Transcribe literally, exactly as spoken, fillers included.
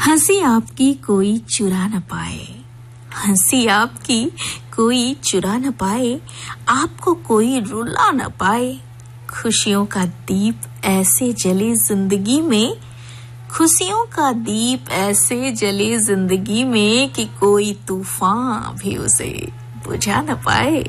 हंसी आपकी कोई चुरा न पाए, हंसी आपकी कोई चुरा न पाए, आपको कोई रुला न पाए। खुशियों का दीप ऐसे जले जिंदगी में, खुशियों का दीप ऐसे जले जिंदगी में कि कोई तूफान भी उसे बुझा न पाए।